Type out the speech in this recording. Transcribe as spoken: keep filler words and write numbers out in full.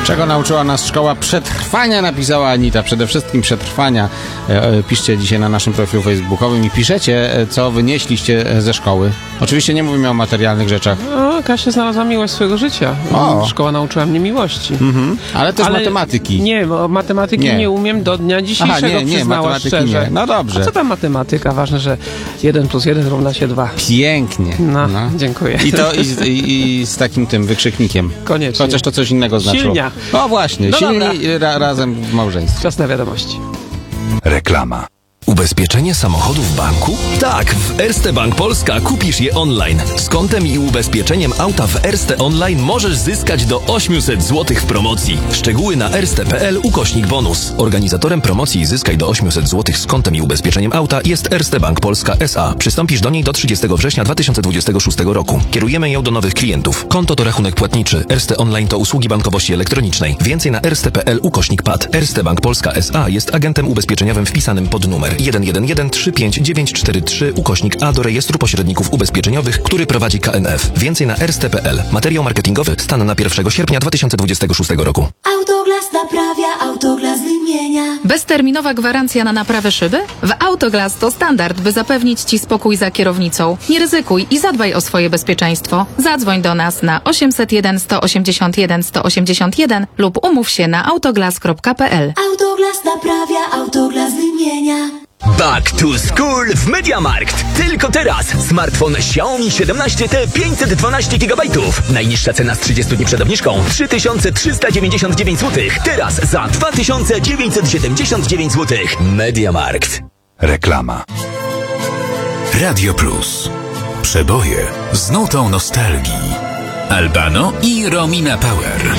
Czego nauczyła nas szkoła? Przetrwania, napisała Anita. Przede wszystkim przetrwania. E, piszcie dzisiaj na naszym profilu facebookowym i piszecie, e, co wynieśliście ze szkoły. Oczywiście nie mówimy o materialnych rzeczach. No, Kasia znalazła miłość swojego życia. O. Szkoła nauczyła mnie miłości. Mhm. Ale też Ale matematyki. Nie, bo matematyki nie, Nie. nie umiem do dnia dzisiejszego, Aha, nie, nie, przyznała matematyki szczerze. nie. No dobrze. A co tam matematyka? Ważne, że jeden plus jeden równa się dwa. Pięknie. No, dziękuję. I to i z, i, i z takim tym wykrzyknikiem. Koniecznie. Chociaż to coś innego znaczyło. Silnia. O właśnie, No silni ra, razem w małżeństwie. Czas na wiadomości. Reklama. Ubezpieczenie samochodu w banku? Tak, w Erste Bank Polska kupisz je online. Z kontem i ubezpieczeniem auta w Erste Online możesz zyskać do osiemset złotych w promocji. Szczegóły na erste kropka p l ukośnik bonus. Organizatorem promocji Zyskaj do osiemset złotych z kontem i ubezpieczeniem auta jest Erste Bank Polska S A. Przystąpisz do niej do trzydziestego września dwa tysiące dwudziestego szóstego roku. Kierujemy ją do nowych klientów. Konto to rachunek płatniczy. Erste Online to usługi bankowości elektronicznej. Więcej na erste kropka p l ukośnik p a d. Erste Bank Polska S A jest agentem ubezpieczeniowym wpisanym pod numer jeden jeden jeden trzy pięć dziewięć cztery trzy ukośnik A do rejestru pośredników ubezpieczeniowych, który prowadzi K N F. Więcej na erste kropka p l. Materiał marketingowy stan na pierwszego sierpnia dwa tysiące dwudziestego szóstego roku. Autoglas naprawia, Autoglas wymienia. Bezterminowa gwarancja na naprawę szyby? W Autoglas to standard, by zapewnić Ci spokój za kierownicą. Nie ryzykuj i zadbaj o swoje bezpieczeństwo. Zadzwoń do nas na osiemset jeden sto osiemdziesiąt jeden sto osiemdziesiąt jeden lub umów się na autoglas kropka p l. Autoglas naprawia, Autoglas wymienia. Back to School w MediaMarkt. Tylko teraz smartfon Xiaomi siedemnaście T pięćset dwanaście gigabajtów. Najniższa cena z trzydziestu dni przed obniżką trzy tysiące trzysta dziewięćdziesiąt dziewięć złotych. Teraz za dwa tysiące dziewięćset siedemdziesiąt dziewięć złotych. MediaMarkt. Reklama. Radio Plus. Przeboje z nutą nostalgii. Albano i Romina Power.